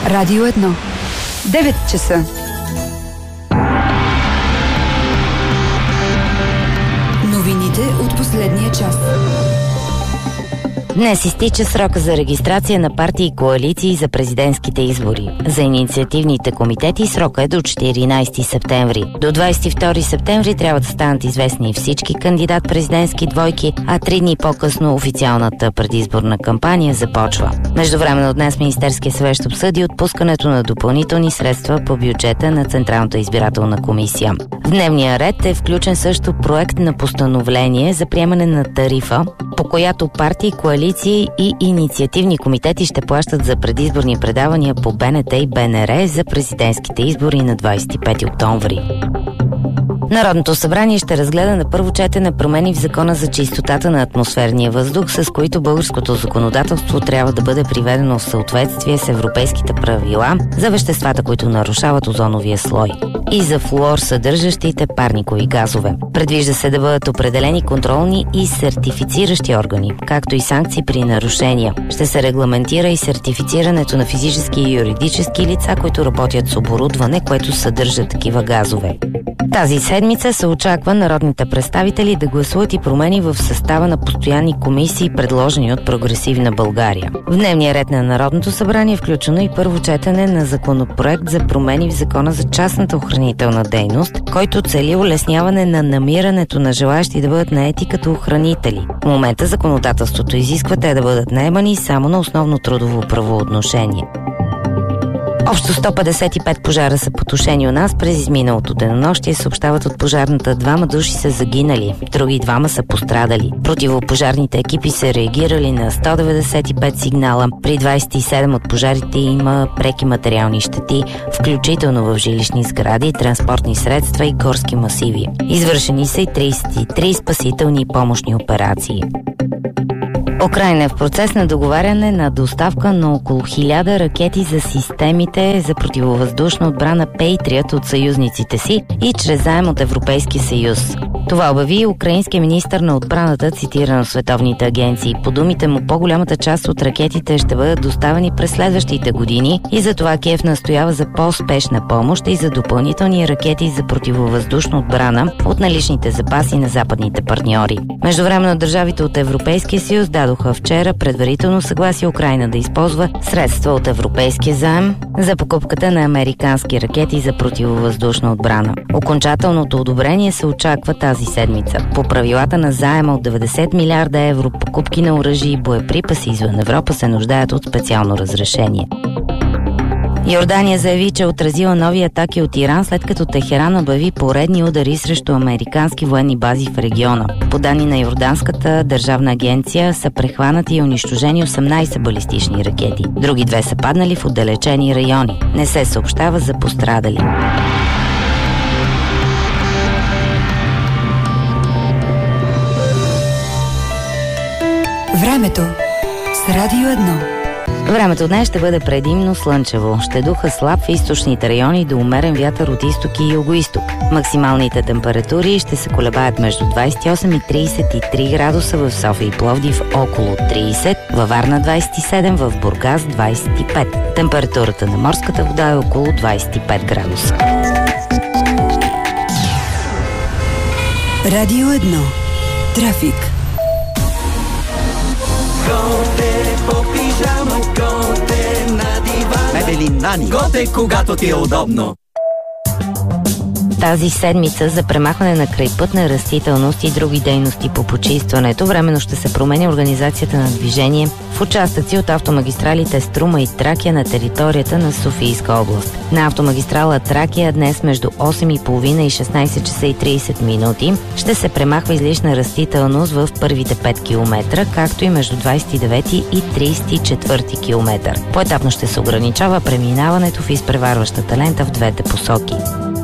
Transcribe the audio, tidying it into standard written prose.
Радио 1. 9 часа. Новините от последния час. Днес изтича срока за регистрация на партии и коалиции за президентските избори. За инициативните комитети срока е до 14 септември. До 22 септември трябва да станат известни всички кандидат-президентски двойки, а 3 дни по-късно официалната предизборна кампания започва. Междувременно днес Министерския съвет ще обсъди отпускането на допълнителни средства по бюджета на Централната избирателна комисия. В дневния ред е включен също проект на постановление за приемане на тарифа, по която партии, коалиции и инициативни комитети ще плащат за предизборни предавания по БНТ и БНР за президентските избори на 25 октомври. Народното събрание ще разгледа на първо четене промени в Закона за чистотата на атмосферния въздух, с които българското законодателство трябва да бъде приведено в съответствие с европейските правила за веществата, които нарушават озоновия слой, и за флуор съдържащите парникови газове. Предвижда се да бъдат определени контролни и сертифициращи органи, както и санкции при нарушения. Ще се регламентира и сертифицирането на физически и юридически лица, които работят с оборудване, което съдържа такива газове. Тази седмица се очаква народните представители да гласуват и промени в състава на постоянни комисии, предложени от Прогресивна България. В дневния ред на Народното събрание е включено и първо четене на законопроект за промени в Закона за частната охранителна дейност, който цели улесняване на намирането на желаещи да бъдат наети като охранители. В момента законодателството изисква те да бъдат наемани само на основно трудово правоотношение. Общо 155 пожара са потушени у нас през изминалото денонощие, съобщават от пожарната. 2 души са загинали, други 2 са пострадали. Противопожарните екипи са реагирали на 195 сигнала. При 27 от пожарите има преки материални щети, включително в жилищни сгради, транспортни средства и горски масиви. Извършени са и 33 спасителни и помощни операции. Украйна е в процес на договаряне на доставка на около 1000 ракети за системите за противовъздушна отбрана Patriot от съюзниците си и чрез заем от Европейския съюз. Това обяви украинския министър на отбраната, цитиран в световните агенции. По думите му, по-голямата част от ракетите ще бъдат доставени през следващите години и затова Киев настоява за по-спешна помощ и за допълнителни ракети за противовъздушна отбрана от наличните запаси на западните партньори. Междувременно държавите от Европейския съюз дадоха вчера предварително съгласие Украйна да използва средства от европейския заем за покупката на американски ракети за противовъздушна отбрана. Окончателното одобрение се очаква тази седмица. По правилата на заема от 90 милиарда евро, покупки на оръжие и боеприпаси извън Европа се нуждаят от специално разрешение. Йордания заяви, че е отразила нови атаки от Иран, след като Техеран обяви поредни удари срещу американски военни бази в региона. По данни на Йорданската държавна агенция са прехванати и унищожени 18 балистични ракети. Други 2 са паднали в отдалечени райони. Не се съобщава за пострадали. Времето с Радио 1. Времето днес ще бъде предимно слънчево. Ще духа слаб в източните райони до умерен вятър от изток и югоизток. Максималните температури ще се колебаят между 28 и 33 градуса в София и Пловдив, около 30, във Варна 27, в Бургас 25. Температурата на морската вода е около 25 градуса. Радио 1. Трафик. Мебели Нани. Готе, когато ти е удобно. Тази седмица за премахване на крайпътна растителност и други дейности по почистването временно ще се променя организацията на движение в участъци от автомагистралите Струма и Тракия на територията на Софийска област. На автомагистрала Тракия днес между 8:30 и 16 часа и 30 минути ще се премахва излишна растителност в първите 5 км, както и между 29 и 34 км. Поетапно ще се ограничава преминаването в изпреварващата лента в двете посоки.